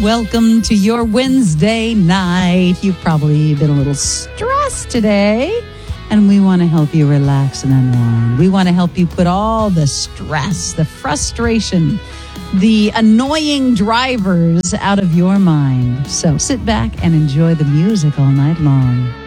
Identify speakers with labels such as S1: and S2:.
S1: welcome to your Wednesday night. You've probably been a little stressed today, and we want to help you relax and unwind. We want to help you put all the stress, the frustration, the annoying drivers out of your mind. So sit back and enjoy the music all night long.